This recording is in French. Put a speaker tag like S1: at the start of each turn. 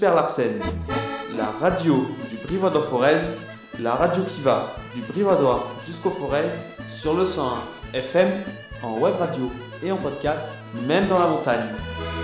S1: Super Larsen, la radio du Brivadois-Forez, la radio qui va du Brivadois jusqu'au Forez, sur le 101 FM, en web radio et en podcast, même dans la montagne.